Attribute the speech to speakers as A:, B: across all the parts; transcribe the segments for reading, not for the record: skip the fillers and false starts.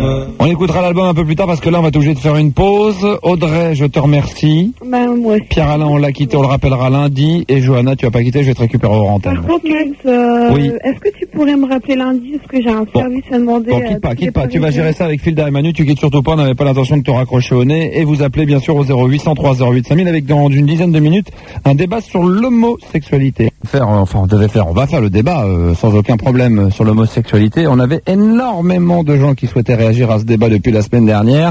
A: On écoutera l'album un peu plus tard parce que là on va être obligé de faire une pause. Audrey, je te remercie.
B: Bah, moi aussi.
A: Pierre-Alain, on l'a quitté, on le rappellera lundi. Et Johanna, tu vas pas quitter, je vais te récupérer au antenne.
B: Par contre, Max,
A: oui.
B: est-ce que tu pourrais me rappeler lundi parce que j'ai un service à demander.
A: Bon, quitte pas. Tu vas gérer ça avec Filda et Manu. Tu quittes surtout pas, on n'avait pas l'intention de te raccrocher au nez. Et vous appelez bien sûr au 0800 308 5000 avec dans une dizaine de minutes un débat sur l'homosexualité. On va faire le débat sans aucun problème sur l'homosexualité. On avait énormément de gens qui souhaitaient réagir à ce débat depuis la semaine dernière.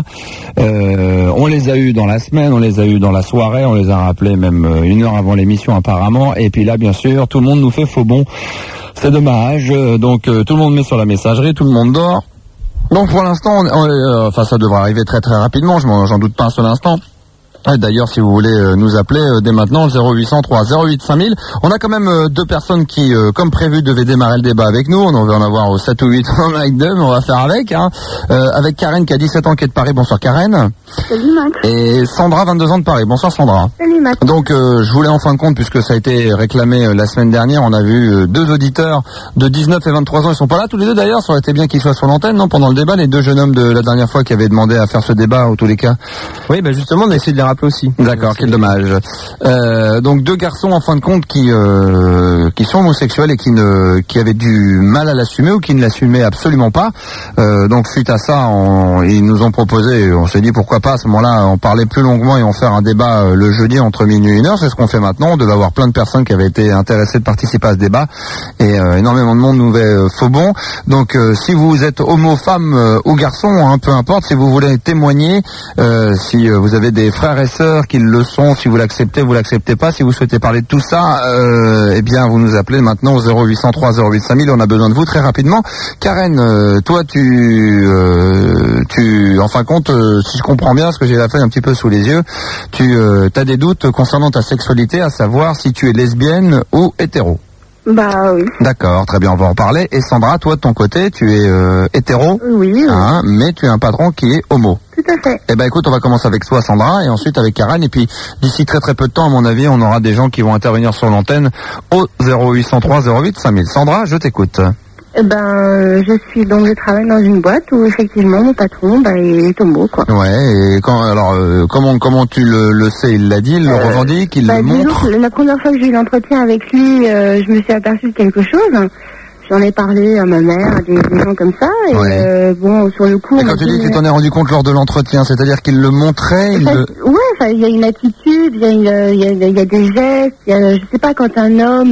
A: On les a eus dans la semaine, on les a eus dans la soirée, on les a rappelés même une heure avant l'émission apparemment. Et puis là, bien sûr, tout le monde nous fait faux bon. C'est dommage. Donc tout le monde met sur la messagerie, tout le monde dort. Donc pour l'instant, ça devrait arriver très très rapidement. J'en doute pas un seul instant. D'ailleurs, si vous voulez nous appeler dès maintenant, 0800 308 5000. On a quand même deux personnes qui, comme prévu, devaient démarrer le débat avec nous. On va en avoir 7 ou 8 avec deux, mais on va faire avec. Avec Karen qui a 17 ans, qui est de Paris. Bonsoir Karen.
C: Salut Max.
A: Et Sandra, 22 ans de Paris. Bonsoir Sandra.
C: Salut Max.
A: Donc je voulais en fin de compte, puisque ça a été réclamé la semaine dernière, on a vu deux auditeurs de 19 et 23 ans. Ils sont pas là tous les deux d'ailleurs. Ça aurait été bien qu'ils soient sur l'antenne, non, pendant le débat. Les deux jeunes hommes de la dernière fois qui avaient demandé à faire ce débat, en tous les cas.
D: Oui, justement, on a essayé de les rappeler aussi.
A: D'accord, quel dommage. Donc deux garçons en fin de compte qui sont homosexuels et qui avaient du mal à l'assumer ou qui ne l'assumaient absolument pas. Donc suite à ça, ils nous ont proposé, on s'est dit pourquoi pas à ce moment-là en parler plus longuement et en faire un débat le jeudi entre minuit et 1h. C'est ce qu'on fait maintenant. On devait avoir plein de personnes qui avaient été intéressées de participer à ce débat et énormément de monde nous fait faux bon. Donc si vous êtes homo, femme ou garçon, peu importe, si vous voulez témoigner, si vous avez des frères et sœurs qui le sont, si vous l'acceptez, vous l'acceptez pas, si vous souhaitez parler de tout ça, eh bien vous nous appelez maintenant au 0800 308 5000, on a besoin de vous très rapidement. Karen, toi tu en fin de compte, si je comprends bien, parce que j'ai la feuille un petit peu sous les yeux, tu as des doutes concernant ta sexualité, à savoir si tu es lesbienne ou hétéro.
C: Bah oui.
A: D'accord, très bien, on va en parler. Et Sandra, toi de ton côté, tu es hétéro,
C: oui.
A: Mais tu as un patron qui est homo.
C: Tout à fait.
A: Eh ben écoute, on va commencer avec toi Sandra et ensuite avec Karen et puis d'ici très très peu de temps à mon avis on aura des gens qui vont intervenir sur l'antenne au 0803 08 5000. Sandra, je t'écoute.
C: Je travaille dans une boîte où effectivement mon patron est homo quoi.
A: Ouais, et comment tu le sais, il l'a dit, il le revendique, il le montre.
C: La première fois que j'ai eu l'entretien avec lui, je me suis aperçue de quelque chose. J'en ai parlé à ma mère, à des gens comme ça, et sur le coup...
A: Et quand tu dis que tu t'en es rendu compte lors de l'entretien, c'est-à-dire qu'il le montrait, il
C: y a une attitude, il y a des gestes, je sais pas, quand un homme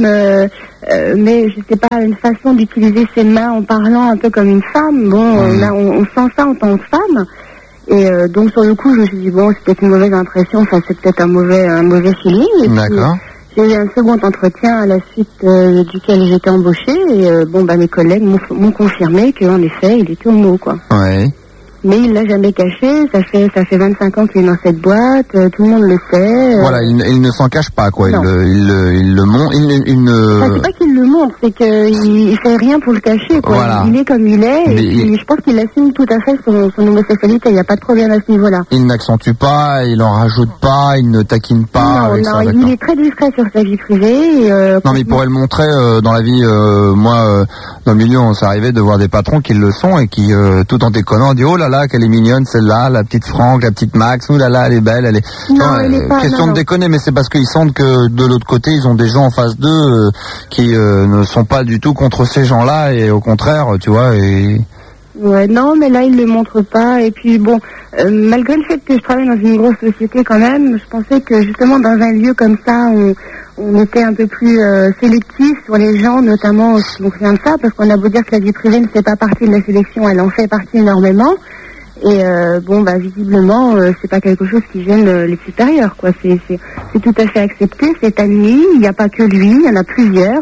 C: met, je sais pas, une façon d'utiliser ses mains en parlant un peu comme une femme, là on sent ça en tant que femme, et donc sur le coup je me suis dit, c'est peut-être une mauvaise impression, c'est peut-être un mauvais feeling, et
A: d'accord.
C: J'ai eu un second entretien à la suite duquel j'étais embauchée et mes collègues m'ont confirmé qu'en effet il était homo quoi.
A: Ouais.
C: Mais il l'a jamais caché, ça fait 25 ans qu'il est dans cette boîte, tout le monde le sait.
A: Voilà, il ne s'en cache pas quoi, il le montre,
C: c'est pas qu'il le montre, c'est qu'il fait rien pour le cacher quoi. Voilà. Il est comme il est et je pense qu'il assume tout à fait son homosexualité, il n'y a pas de problème à ce niveau-là.
A: Il n'accentue pas, il en rajoute pas, il ne taquine pas.
C: Non, il est très discret sur sa vie privée.
A: Non mais il pourrait le montrer dans la vie, moi dans le milieu on s'est arrivé de voir des patrons qui le sont et qui tout en déconnant disent oh là là qu'elle est mignonne celle-là, la petite Franck, la petite Max, ouh là là elle est belle, elle est...
C: Non, elle est pas,
A: question de déconner, mais c'est parce qu'ils sentent que de l'autre côté ils ont des gens en face d'eux qui ne sont pas du tout contre ces gens-là et au contraire, tu vois, et...
C: Ouais, non, mais là, il le montre pas. Et puis, malgré le fait que je travaille dans une grosse société quand même, je pensais que justement dans un lieu comme ça, on était un peu plus sélectif sur les gens, notamment ce qui concerne ça, parce qu'on a beau dire que la vie privée ne fait pas partie de la sélection, elle en fait partie énormément. Et visiblement, c'est pas quelque chose qui gêne les supérieurs, quoi. C'est tout à fait accepté, c'est admis. Il n'y a pas que lui, il y en a plusieurs.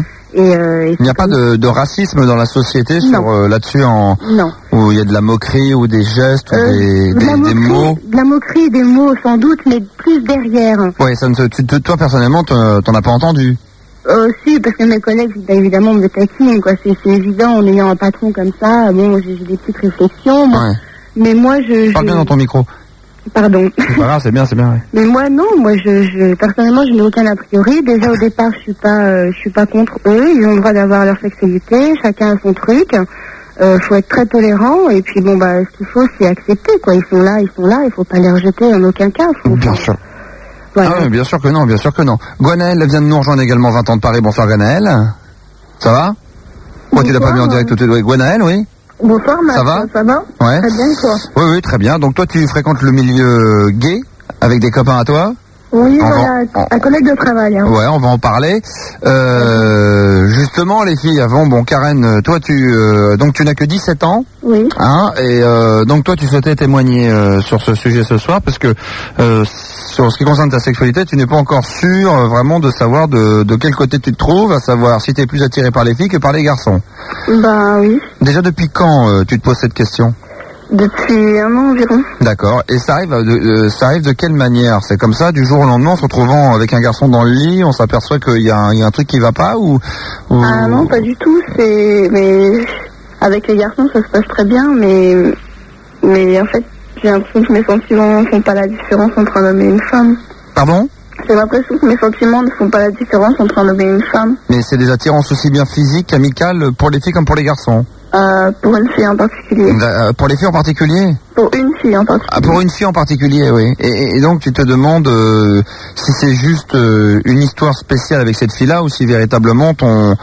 A: Il n'y a pas de racisme dans la société sur là-dessus
C: non.
A: Où il y a de la moquerie ou des gestes ou des mots.
C: De la moquerie, des mots sans doute, mais plus derrière.
A: Ouais, toi personnellement, t'en as pas entendu.
C: Si, parce que mes collègues, évidemment, me taquinent, quoi. C'est évident, en ayant un patron comme ça, j'ai des petites réflexions. Ouais. Mais moi,
A: Parle bien dans ton micro.
C: Pardon.
A: C'est pas grave, c'est bien. Ouais.
C: Mais moi, non, personnellement, je n'ai aucun a priori. Déjà, au départ, je suis pas contre eux. Ils ont le droit d'avoir leur sexualité. Chacun a son truc. faut être très tolérant et puis bon bah ce qu'il faut c'est accepter quoi. Ils sont là, il faut pas les rejeter en aucun cas.
A: Bien sûr.
C: Voilà.
A: Ah oui, bien sûr que non, bien sûr que non. Gwenaëlle vient de nous rejoindre également, 20 ans de Paris. Bonsoir Gwenaëlle. Ça va? Pourquoi tu l'as pas mis en direct tout de suite? Gwenaëlle, oui.
C: Bonsoir Max,
A: ça va?
C: Ça va?
A: Ouais.
C: Très bien toi?
A: Oui, oui, très bien. Donc toi tu fréquentes le milieu gay avec des copains à toi?
C: Oui, voilà, un collègue de travail. Hein.
A: Ouais, on va en parler. Justement, les filles, avant, bon, Karen, toi, donc tu n'as que 17 ans.
C: Oui.
A: Hein, et donc toi, tu souhaitais témoigner sur ce sujet ce soir, parce que sur ce qui concerne ta sexualité, tu n'es pas encore sûr vraiment de savoir de quel côté tu te trouves, à savoir si tu es plus attiré par les filles que par les garçons.
C: Bah oui.
A: Déjà, depuis quand tu te poses cette question?
C: Depuis un an environ.
A: D'accord. Et ça arrive de quelle manière? C'est comme ça, du jour au lendemain, en se retrouvant avec un garçon dans le lit, on s'aperçoit qu'il y a un truc qui va pas ou...
C: Ah non, pas du tout. Mais avec les garçons, ça se passe très bien, mais en fait, j'ai l'impression que mes sentiments ne font pas la différence entre un homme et une femme.
A: Pardon?
C: J'ai l'impression que mes sentiments ne font pas la différence entre un homme et une femme.
A: Mais c'est des attirances aussi bien physiques, amicales, pour les filles comme pour les garçons?
C: Pour une fille en particulier.
A: Pour les filles en particulier?
C: Pour une fille en particulier.
A: Ah, pour une fille en particulier, oui. Et donc tu te demandes si c'est juste une histoire spéciale avec cette fille-là ou si véritablement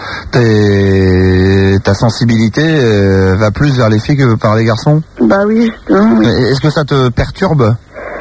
A: ta sensibilité va plus vers les filles que par les garçons?
C: Bah oui, justement. Oui.
A: Est-ce que ça te perturbe?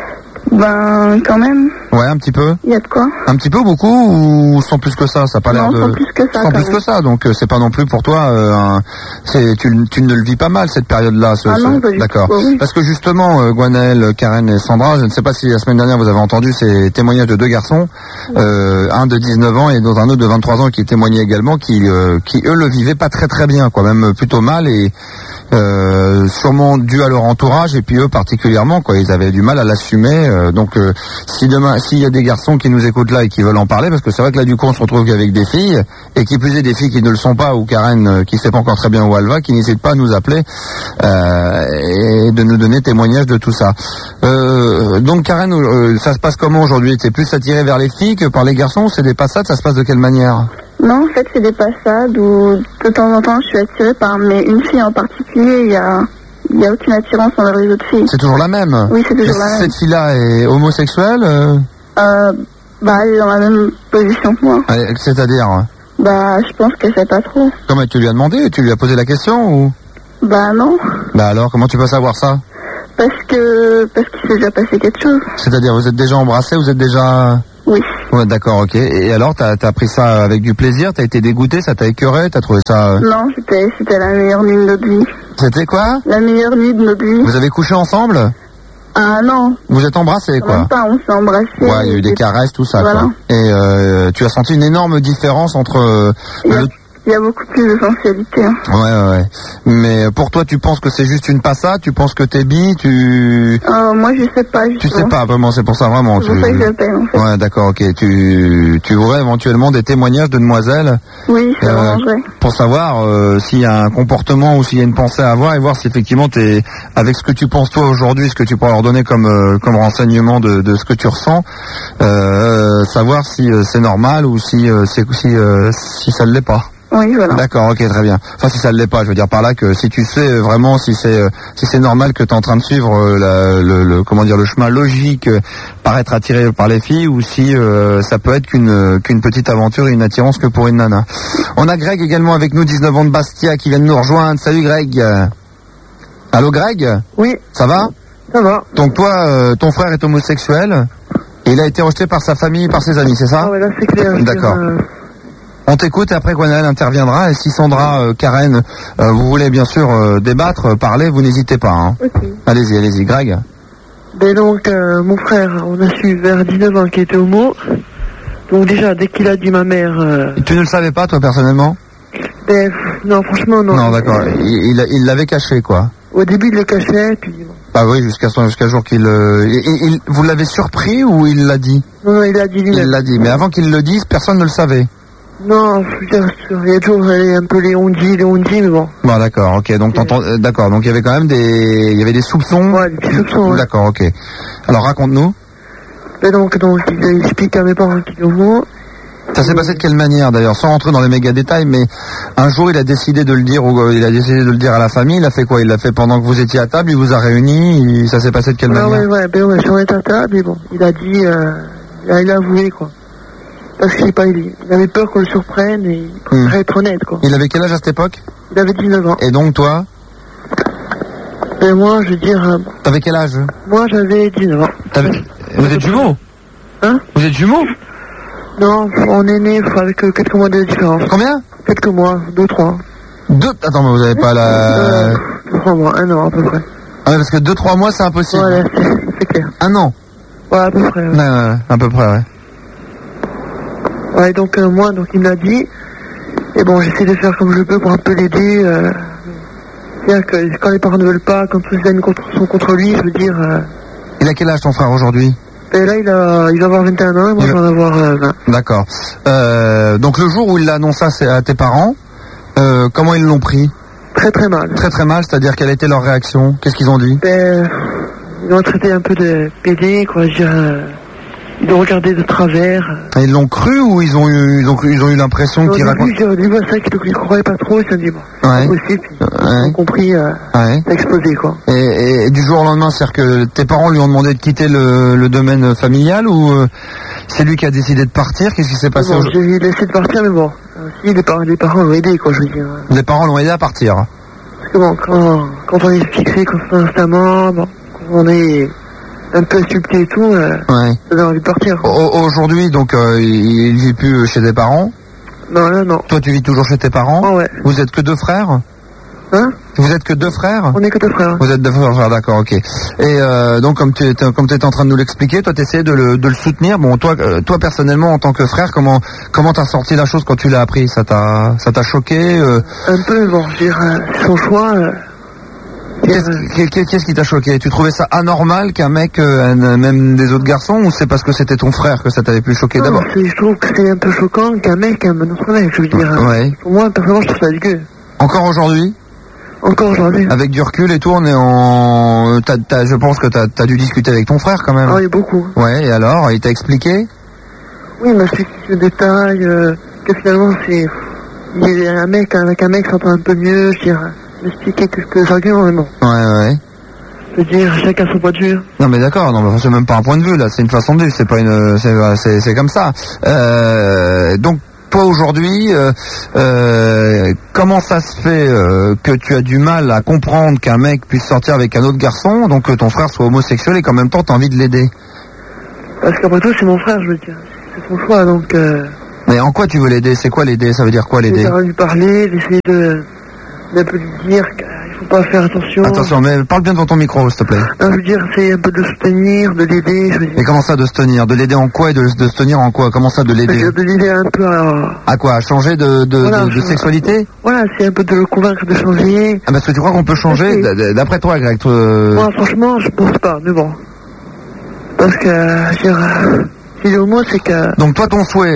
C: Ben, quand même.
A: Ouais, un petit peu.
C: Il y a de quoi?
A: Un petit peu, beaucoup, ou sans plus que ça? Ça a pas l'air de...
C: sans plus que ça.
A: Sans plus que ça, donc c'est pas non plus pour toi... tu ne le vis pas mal, cette période-là.
C: Non, pas du
A: D'accord.
C: tout, oui.
A: Parce que justement, Gwenaëlle, Karen et Sandra, je ne sais pas si la semaine dernière vous avez entendu ces témoignages de deux garçons, un de 19 ans et dans un autre de 23 ans qui témoignait également, qui eux le vivaient pas très très bien, quoi, même plutôt mal et... sûrement dû à leur entourage et puis eux particulièrement quoi, ils avaient du mal à l'assumer donc si demain s'il y a des garçons qui nous écoutent là et qui veulent en parler, parce que c'est vrai que là du coup on se retrouve qu'avec des filles et qui plus est des filles qui ne le sont pas, ou Karen qui sait pas encore très bien où elle va, qui n'hésite pas à nous appeler et de nous donner témoignage de tout ça. Donc Karen, ça se passe comment aujourd'hui? T'es plus attiré vers les filles que par les garçons? C'est des passades, ça se passe de quelle manière?
C: Non, en fait, c'est des passades où de temps en temps je suis attirée par une fille en particulier. Il y a aucune attirance envers les autres filles.
A: C'est toujours la même?
C: Oui, c'est toujours la même.
A: Cette fille-là est homosexuelle?
C: Bah, elle est dans la même position que moi.
A: C'est-à-dire?
C: Bah, je pense qu'elle sait pas trop.
A: Comment tu lui as demandé? Tu lui as posé la question ou?
C: Bah non.
A: Bah alors, comment tu peux savoir ça?
C: Parce qu'il s'est déjà passé quelque chose.
A: C'est-à-dire, vous êtes déjà embrassés, vous êtes déjà...
C: Oui.
A: Ouais, d'accord, ok. Et alors, t'as pris ça avec du plaisir? T'as été dégoûté? Ça t'a écœuré? T'as trouvé ça...
C: Non, c'était la meilleure nuit de notre vie.
A: C'était quoi?
C: La meilleure nuit de notre vie.
A: Vous avez couché ensemble?
C: Ah non.
A: Vous êtes embrassés, quoi?
C: Même pas, on s'est embrassés.
A: Ouais, il y a eu des caresses, tout ça,
C: voilà.
A: quoi. Et tu as senti une énorme différence entre...
C: Il y a beaucoup plus de sensualité. Hein.
A: Ouais. Mais pour toi, tu penses que c'est juste une passade? Tu penses que t'es bi?
C: Moi, je sais pas.
A: Tu sais pas vraiment, c'est pour ça vraiment.
C: C'est pour ça que j'appelle, en fait.
A: Ouais, d'accord, ok. Tu voudrais éventuellement des témoignages de demoiselles?
C: Oui, ça m'arrangerait.
A: Pour savoir s'il y a un comportement ou s'il y a une pensée à avoir, et voir si effectivement t'es, avec ce que tu penses toi aujourd'hui, ce que tu pourras leur donner comme renseignement de ce que tu ressens, savoir si c'est normal ou si ça ne l'est pas.
C: Oui, voilà.
A: D'accord, ok, très bien. Enfin, si ça ne l'est pas, je veux dire par là que si tu sais vraiment si c'est normal que tu es en train de suivre le chemin logique par être attiré par les filles, ou si ça peut être qu'une petite aventure et une attirance que pour une nana. On a Greg également avec nous, 19 ans de Bastia, qui vient de nous rejoindre. Salut Greg. Allô Greg?
E: Oui.
A: Ça va?
E: Ça va.
A: Donc toi, ton frère est homosexuel et il a été rejeté par sa famille, par ses amis, c'est ça?
E: Ah ouais, là c'est clair.
A: D'accord. On t'écoute et après Gwenaëlle interviendra, et si Sandra, Karen, vous voulez bien sûr débattre, parler, vous n'hésitez pas. Hein.
E: Okay.
A: Allez-y, Greg.
E: Ben donc, mon frère, on a su vers 19 ans qu'il était homo. Donc déjà, dès qu'il a dit ma mère...
A: Tu ne le savais pas, toi, personnellement?
E: Ben, non, franchement, non.
A: Non, d'accord. Il l'avait caché, quoi.
E: Au début, il le cachait, puis...
A: Ah oui, jusqu'à jour qu'il... vous l'avez surpris ou il l'a dit?
E: Non, il l'a dit lui-même.
A: Il l'a dit, mais avant qu'il le dise, personne ne le savait.
E: Non, il y a toujours un peu les on-dit, mais bon.
A: Bon, d'accord, ok. Donc, d'accord. Donc, il y avait quand même des soupçons.
E: Ouais, des petits soupçons. Ouais.
A: D'accord, ok. Alors, raconte-nous.
E: Ben donc, il explique à mes parents qu'il est homo.
A: Ça s'est passé de quelle manière d'ailleurs, sans rentrer dans les méga détails, mais un jour il a décidé de le dire, ou il a décidé de le dire à la famille. Il a fait quoi? Il l'a fait pendant que vous étiez à table, il vous a réunis, ça s'est passé de quelle manière?
E: Ouais, on était à table, et bon, il a dit, il a avoué, quoi. Parce qu'il avait peur qu'on le surprenne, et il préférait être honnête, quoi.
A: Il avait quel âge à cette époque?
E: Il avait 19 ans.
A: Et donc toi?
E: Et moi, je veux dire...
A: T'avais quel âge?
E: Moi, j'avais 19 ans.
A: Vous êtes jumeaux?
E: Hein?
A: Vous êtes jumeaux?
E: Non, on est nés avec quelques mois de différence.
A: Combien?
E: Quelques mois, 2, 3.
A: Attends, mais vous avez pas la...
E: 3 mois, 1 an à peu près.
A: Ah ouais, parce que 2-3 mois, c'est impossible.
E: Voilà, c'est clair.
A: 1 an?
E: Ouais, à peu près. Ouais.
A: Ouais, à peu près, ouais.
E: Ouais, donc moi, il me l'a dit. Et bon, j'essaie de faire comme je peux pour un peu l'aider. C'est-à-dire que quand les parents ne veulent pas, quand tous les amis sont contre lui, je veux dire...
A: Il a quel âge ton frère aujourd'hui?
E: Et là, il va avoir 21 ans et moi, je vais en avoir 20.
A: D'accord. Donc le jour où il l'a annoncé à tes parents, comment ils l'ont pris?
E: Très très mal.
A: Très très mal, c'est-à-dire quelle était leur réaction? Qu'est-ce qu'ils ont dit?
E: Ils ont traité un peu de PD, quoi, je veux dire... Ils l'ont regardé de travers.
A: Et ils l'ont cru ou ils ont eu l'impression qu'ils racontent?
E: Au début, c'est vrai qu'ils ne croyaient pas trop, ils se sont dit, bon, c'est pas possible, puis ils ont compris, ça a explosé, quoi.
A: Et du jour au lendemain, c'est-à-dire que tes parents lui ont demandé de quitter le domaine familial ou c'est lui qui a décidé de partir? Qu'est-ce qui s'est passé?
E: Bon, j'ai laissé de partir, mais bon, si les parents l'ont aidé, quoi, je veux dire.
A: Les parents l'ont aidé à partir?
E: Parce que bon, quand on est fixé constamment, bon, quand on est... un peu insulté et tout, ça donne envie de partir.
A: Aujourd'hui, donc, il vit plus chez tes parents?
E: Non, là, non.
A: Toi, tu vis toujours chez tes parents?
E: Ah ouais.
A: Vous êtes que 2 frères?
E: Hein?
A: Vous êtes que 2 frères?
E: On est que 2 frères.
A: Vous êtes 2 frères, d'accord, ok. Et donc, comme tu étais en train de nous l'expliquer, toi, tu essayais de le soutenir. Bon, toi, personnellement, en tant que frère, comment t'as sorti la chose quand tu l'as appris? Ça t'a choqué?
E: Un peu, bon, je veux dire, son choix...
A: Qu'est-ce qui t'a choqué? Tu trouvais ça anormal qu'un mec, même des autres garçons, ou c'est parce que c'était ton frère que ça t'avait plus choqué d'abord?
E: Je trouve que c'est un peu choquant qu'un mec aime un autre mec, je veux dire.
A: Ouais.
E: Pour moi, personnellement, je trouve ça dégueu.
A: Encore aujourd'hui?
E: Encore aujourd'hui.
A: Avec du recul et tout, on est en... je pense que t'as dû discuter avec ton frère quand même.
E: Ah oui, beaucoup.
A: Ouais, et alors, il t'a expliqué?
E: Oui, il m'a expliqué le détail, que finalement, un mec avec un mec s'entend un peu mieux, je veux dire... M'expliquer quelques arguments, mais bon.
A: Ouais.
E: Je veux dire, chacun son point de vue.
A: Non mais d'accord, non mais c'est même pas un point de vue là, c'est une façon de vivre, c'est pas c'est comme ça. Donc toi aujourd'hui, comment ça se fait que tu as du mal à comprendre qu'un mec puisse sortir avec un autre garçon, donc que ton frère soit homosexuel et qu'en même temps t'as envie de l'aider?
E: Parce qu'après tout, c'est mon frère, je veux dire. C'est son choix, donc...
A: Mais en quoi tu veux l'aider? C'est quoi l'aider? Ça veut dire quoi l'aider?
E: J'ai lui parler, d'essayer d'un peu lui dire qu'il faut pas faire attention.
A: Attention, mais parle bien devant ton micro, s'il te plaît.
E: Non, je veux dire, c'est un peu de le soutenir, de l'aider, je veux dire.
A: Mais comment ça, de se tenir? De l'aider en quoi et de se tenir en quoi? Comment ça, de l'aider?
E: De l'aider un peu
A: à quoi? À changer de sexualité?
E: Voilà, c'est un peu de le convaincre de changer.
A: Ah, parce que tu crois qu'on peut changer? D'après toi, Greg,
E: Moi, franchement, je pense pas, mais bon. Parce que, je veux dire... Si le mot, c'est que...
A: Donc toi, ton souhait,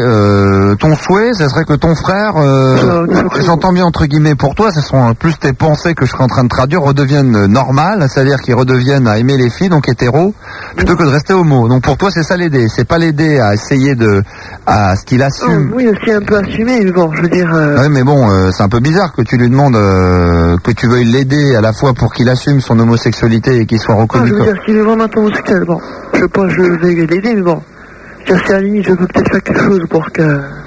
A: ce serait que ton frère, j'entends bien entre guillemets pour toi, ce sont plus tes pensées que je serais en train de traduire, redeviennent normales, c'est-à-dire qu'ils redeviennent à aimer les filles, donc hétéro, plutôt que de rester homo. Donc pour toi, c'est ça l'aider, c'est pas l'aider à essayer à ce qu'il assume.
E: Oui, aussi un peu assumer, mais bon, je veux dire...
A: Oui, mais bon, c'est un peu bizarre que tu lui demandes que tu veuilles l'aider à la fois pour qu'il assume son homosexualité et qu'il soit reconnu.
E: Je veux dire, s'il est vraiment homosexuel, bon, je sais pas, je vais l'aider, mais bon... Si à la limite, je peux peut-être faire quelque chose pour qu'il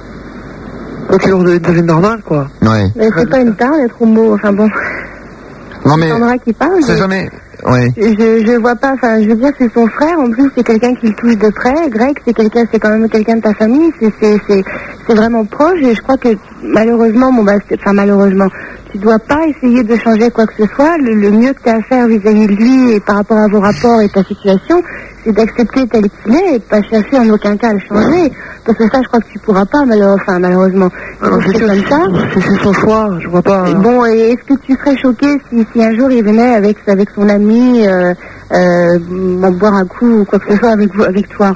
E: devienne normal, quoi.
A: Ouais.
C: Mais c'est pas une tare d'être homo, enfin bon.
A: Non mais...
C: Qui parle,
A: c'est jamais... Oui.
C: Je vois pas, enfin, je veux dire, c'est son frère, en plus, c'est quelqu'un qui le touche de près. Greg, c'est quand même quelqu'un de ta famille, c'est vraiment proche, et je crois que, malheureusement, malheureusement, tu dois pas essayer de changer quoi que ce soit. Le mieux que tu as à faire vis-à-vis de lui et par rapport à vos rapports et ta situation, c'est d'accepter tel qu'il est et de pas chercher en aucun cas à le changer. Parce que ça, je crois que tu pourras pas, malheureusement.
E: Alors, c'est comme ça. C'est son choix, je vois pas.
C: Bon, et est-ce que tu serais choqué si un jour il venait avec son ami, boire un coup ou quoi que ce soit avec toi?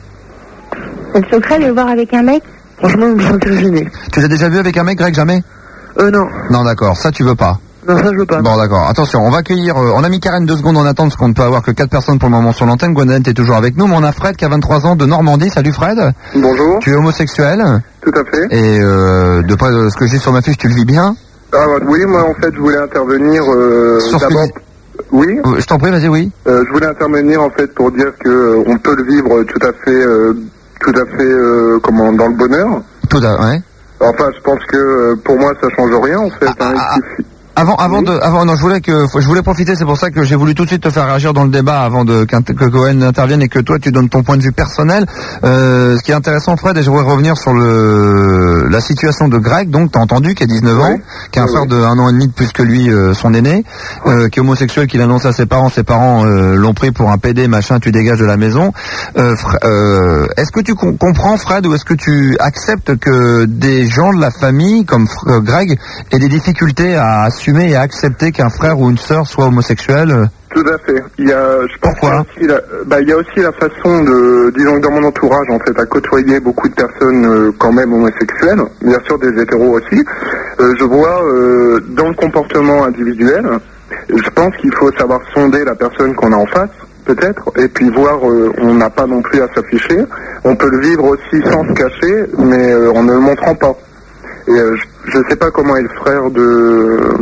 C: Ça te choquerait de le voir avec un mec?
E: Franchement, je me sentirais gêné.
A: Tu l'as déjà vu avec un mec, Greg, jamais?
E: Non.
A: Non, d'accord, ça tu veux pas.
E: Non, ça je veux pas.
A: Bon, d'accord. Attention, on va accueillir... on a mis Karen 2 secondes en attente, parce qu'on ne peut avoir que 4 personnes pour le moment sur l'antenne. Gwendolen, t'es toujours avec nous, mais on a Fred qui a 23 ans de Normandie. Salut Fred.
F: Bonjour.
A: Tu es homosexuel.
F: Tout à fait.
A: Et de près de ce que j'ai sur ma fiche, tu le vis bien?
F: Oui, moi en fait je voulais intervenir
A: Sur ce que
F: d'abord. Oui.
A: Je t'en prie, vas-y, oui.
F: Je voulais intervenir en fait pour dire que on peut le vivre tout à fait comment dans le bonheur.
A: Tout à ouais.
F: Enfin, je pense que pour moi ça change rien en fait. Il suffit.
A: Non, je voulais profiter, c'est pour ça que j'ai voulu tout de suite te faire réagir dans le débat avant que Cohen intervienne et que toi tu donnes ton point de vue personnel. Ce qui est intéressant, Fred, et je voudrais revenir sur la situation de Greg, donc t'as entendu, qui a 19 ans, qui a un frère de 1 an et demi de plus que lui, son aîné, qui est homosexuel, qu'il annonce à ses parents l'ont pris pour un PD, machin, tu dégages de la maison. Est-ce que tu comprends, Fred, ou est-ce que tu acceptes que des gens de la famille, comme Greg, aient des difficultés à assumer et à accepter qu'un frère ou une sœur soit homosexuel?
F: Tout à fait. Je pense
A: Pourquoi?
F: il y a aussi la façon de, disons que dans mon entourage, en fait, à côtoyer beaucoup de personnes quand même homosexuelles, bien sûr des hétéros aussi. Je vois dans le comportement individuel, je pense qu'il faut savoir sonder la personne qu'on a en face, peut-être, et puis voir, on n'a pas non plus à s'afficher. On peut le vivre aussi sans se cacher, mais en ne le montrant pas. Et je sais pas comment est le frère de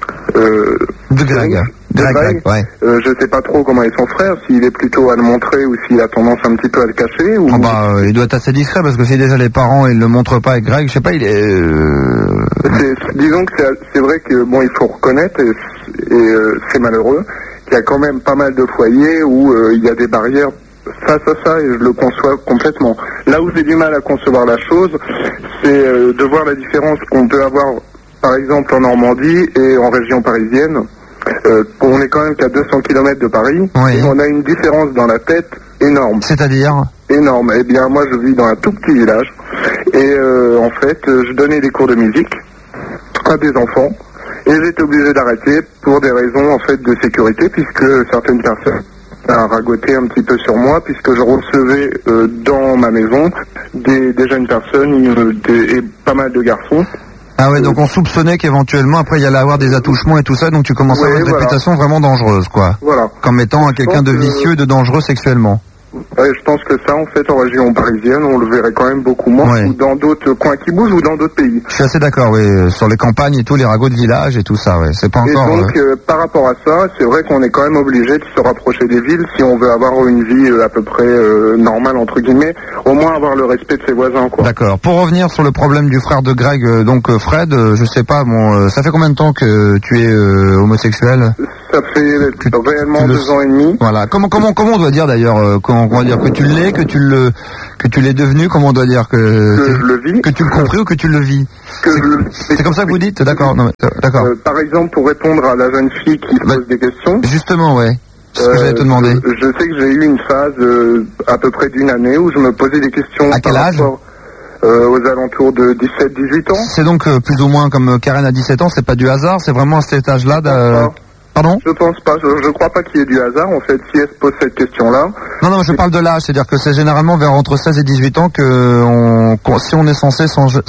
A: Greg. Greg, ouais.
F: Je sais pas trop comment est son frère, s'il est plutôt à le montrer ou s'il a tendance un petit peu à le cacher. Ou...
A: il doit être assez discret parce que si déjà les parents ils le montrent pas avec Greg, je sais pas, il est.
F: Disons que c'est vrai que bon, il faut reconnaître et c'est malheureux qu'il y a quand même pas mal de foyers où il y a des barrières face à ça et je le conçois complètement. Là où j'ai du mal à concevoir la chose, c'est de voir la différence qu'on peut avoir par exemple en Normandie et en région parisienne. On est quand même qu'à 200 km de Paris,
A: oui.
F: Et on a une différence dans la tête énorme.
A: C'est-à-dire?
F: Énorme. Eh bien, moi, je vis dans un tout petit village, et en fait, je donnais des cours de musique à des enfants, et j'étais obligé d'arrêter pour des raisons, en fait, de sécurité, puisque certaines personnes ont ragoté un petit peu sur moi, puisque je recevais dans ma maison des jeunes personnes et pas mal de garçons.
A: Ah ouais, donc on soupçonnait qu'éventuellement après il y allait avoir des attouchements et tout ça, donc tu commençais à avoir une réputation vraiment dangereuse, quoi.
F: Voilà.
A: Comme étant quelqu'un de vicieux, de dangereux sexuellement.
F: Ouais, je pense que ça, en fait, en région parisienne, on le verrait quand même beaucoup moins, ou dans d'autres coins qui bougent, ou dans d'autres pays.
A: Je suis assez d'accord, oui, sur les campagnes et tout, les ragots de village et tout ça, ouais, c'est pas encore...
F: Et donc, par rapport à ça, c'est vrai qu'on est quand même obligé de se rapprocher des villes si on veut avoir une vie à peu près normale, entre guillemets, au moins avoir le respect de ses voisins, quoi.
A: D'accord. Pour revenir sur le problème du frère de Greg, donc Fred, je sais pas, bon, ça fait combien de temps que tu es homosexuel?
F: Ça fait réellement 2 ans et demi.
A: Voilà. Comment on doit dire d'ailleurs, on va dire que tu l'es, que tu l'es devenu, comment on doit dire que
F: je le vis,
A: que tu le compris ou que tu le vis. C'est comme ça que vous dites, d'accord. D'accord.
F: Par exemple, pour répondre à la jeune fille qui pose des questions.
A: Justement, ouais. C'est ce que j'allais te demander.
F: Je sais que j'ai eu une phase à peu près d'1 année où je me posais des questions.
A: À quel âge?
F: Aux alentours de 17-18 ans.
A: C'est donc plus ou moins comme Karen à 17 ans, c'est pas du hasard, c'est vraiment à cet âge-là. Pardon?
F: Je pense pas, je crois pas qu'il y ait du hasard, en fait, si elle se pose cette question-là.
A: Non, je parle de l'âge, c'est-à-dire que c'est généralement vers entre 16 et 18 ans que si on est censé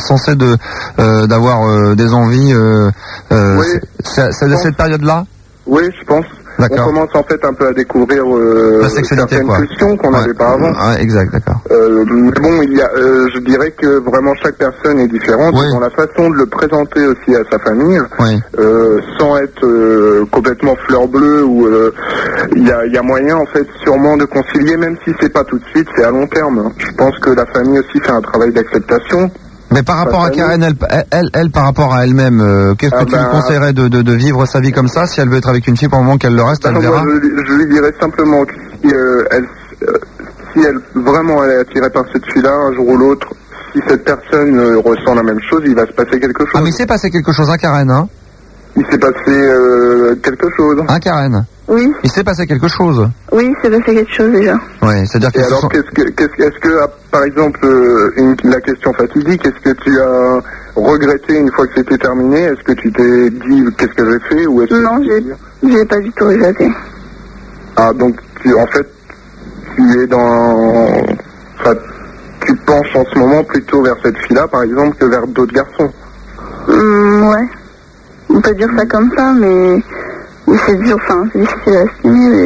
A: d'avoir des envies,
F: oui,
A: c'est cette période-là?
F: Oui, je pense. On commence en fait un peu à découvrir
A: la sexualité,
F: certaines pulsions qu'on n'avait pas avant.
A: Ouais, exact, d'accord.
F: Mais bon, je dirais que vraiment chaque personne est différente dans la façon de le présenter aussi à sa famille, sans être complètement fleur bleue. Ou il y a moyen en fait sûrement de concilier, même si c'est pas tout de suite, c'est à long terme. Je pense que la famille aussi fait un travail d'acceptation.
A: Mais par rapport à Karen, elle par rapport à elle-même, qu'est-ce que tu lui conseillerais de vivre sa vie comme ça, si elle veut être avec une fille pour le moment qu'elle le reste, elle verra?
F: Je lui dirais simplement que si elle vraiment elle est attirée par cette fille-là, un jour ou l'autre, si cette personne ressent la même chose, il va se passer quelque chose.
A: Ah mais il s'est passé quelque chose, hein, Karen, hein?
F: Il s'est passé quelque chose.
A: Hein, Karen?
C: Oui.
A: Il s'est passé quelque chose.
C: Oui, il s'est passé quelque chose déjà.
A: Oui, c'est-à-dire que...
F: Et alors, est-ce que, par exemple, la question fatidique, est-ce que tu as regretté une fois que c'était terminé? Est-ce que tu t'es dit qu'est-ce que j'ai fait ou
C: Non, j'ai pas du tout regretté.
F: Ah, donc en fait, tu es dans... Enfin, tu penches en ce moment plutôt vers cette fille-là, par exemple, que vers d'autres garçons.
C: Ouais. On peut dire ça comme ça, mais c'est dur, enfin, c'est difficile à assumer.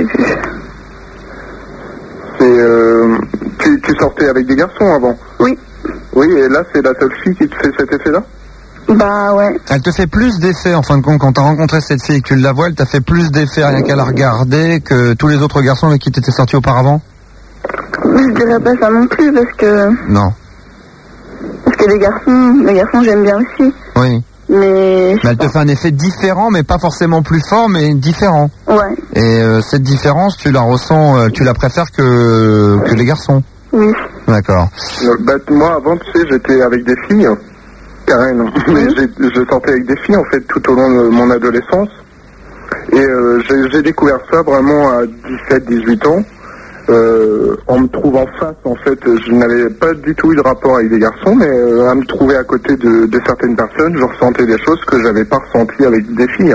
F: Tu sortais avec des garçons avant?
C: Oui.
F: Oui, et là, c'est la seule fille qui te fait cet effet-là?
C: Bah ouais.
A: Elle te fait plus d'effet, en fin de compte, quand t'as rencontré cette fille et que tu la vois, elle t'a fait plus d'effet rien qu'à la regarder que tous les autres garçons avec qui t'étais sorti auparavant?
C: Je dirais pas ça non plus, parce que...
A: Non.
C: Parce que les garçons j'aime bien aussi.
A: Oui.
C: Mais
A: elle te fait un effet différent, mais pas forcément plus fort, mais différent.
C: Ouais.
A: Et cette différence, tu la ressens, tu la préfères que les garçons?
C: Oui.
A: D'accord.
F: Moi, avant, tu sais, j'étais avec des filles, Karen, mais je sortais avec des filles, en fait, tout au long de mon adolescence. Et j'ai découvert ça vraiment à 17-18 ans. En me trouvant face, en fait, je n'avais pas du tout eu de rapport avec des garçons, mais à me trouver à côté de certaines personnes, je ressentais des choses que j'avais pas ressenties avec des filles.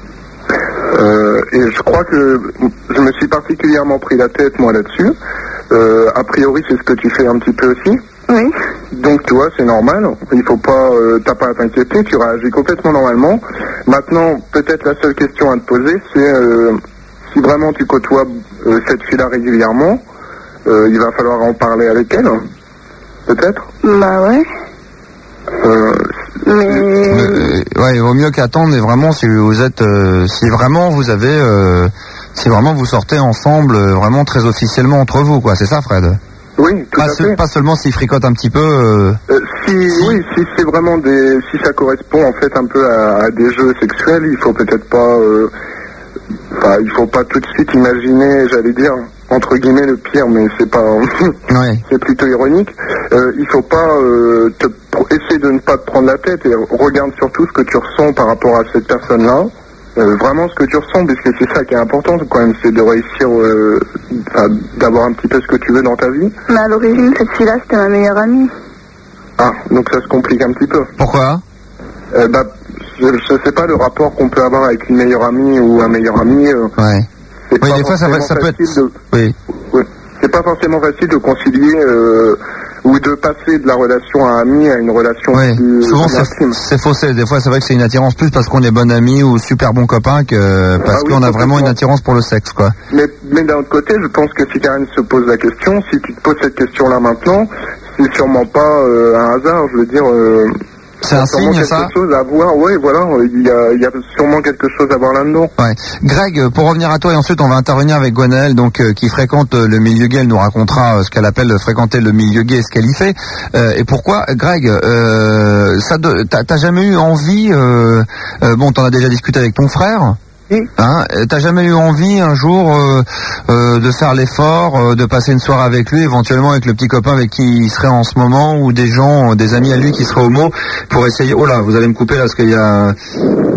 F: Et je crois que je me suis particulièrement pris la tête, moi, là-dessus. A priori, c'est ce que tu fais un petit peu aussi.
C: Oui.
F: Donc, tu vois, c'est normal. Il faut pas, t'as pas à t'inquiéter, tu réagis complètement normalement. Maintenant, peut-être la seule question à te poser, c'est si vraiment tu côtoies cette fille-là régulièrement, il va falloir en parler avec elle, peut-être.
C: Bah ouais.
A: Ouais, il vaut mieux qu'attendre. Et vraiment, si vous êtes, si vraiment vous avez, si vraiment vous sortez ensemble, vraiment très officiellement entre vous, quoi. C'est ça, Fred?
F: Oui, tout à fait.
A: Pas seulement s'ils fricotent un petit peu.
F: Oui, si c'est vraiment si ça correspond en fait un peu à des jeux sexuels, il faut peut-être pas. Il faut pas tout de suite imaginer, j'allais dire, entre guillemets le pire, mais c'est pas, c'est plutôt ironique. Il faut pas essayer de ne pas te prendre la tête et regarde surtout ce que tu ressens par rapport à cette personne-là. Vraiment ce que tu ressens, puisque c'est ça qui est important quand même, c'est de réussir, d'avoir un petit peu ce que tu veux dans ta vie.
C: Mais à l'origine, cette fille-là, c'était ma meilleure amie.
F: Ah, donc ça se complique un petit peu.
A: Pourquoi?
F: Je sais pas le rapport qu'on peut avoir avec une meilleure amie ou un meilleur ami.
A: Ouais. Oui, des fois ça peut être. Oui.
F: C'est pas forcément facile de concilier ou de passer de la relation à ami à une relation plus
A: souvent
F: intime.
A: c'est faussé. Des fois c'est vrai que c'est une attirance plus parce qu'on est bon ami ou super bon copain que parce qu'on a vraiment une attirance pour le sexe, quoi.
F: Mais d'un autre côté, je pense que si Karen se pose la question, si tu te poses cette question-là maintenant, c'est sûrement pas un hasard. Je veux dire.
A: C'est un signe, ça?
F: Quelque chose à voir, oui, voilà, il y a sûrement quelque chose à voir là-dedans.
A: Ouais. Greg, pour revenir à toi, et ensuite on va intervenir avec Gwenaëlle, donc qui fréquente le milieu gay, elle nous racontera ce qu'elle appelle fréquenter le milieu gay, ce qu'elle y fait. Et pourquoi, Greg, t'as jamais eu envie, bon, t'en as déjà discuté avec ton frère? Hein, t'as jamais eu envie un jour de faire l'effort, de passer une soirée avec lui, éventuellement avec le petit copain avec qui il serait en ce moment, ou des gens, des amis à lui qui seraient homo, pour essayer. Oh là, vous allez me couper là parce qu'il y a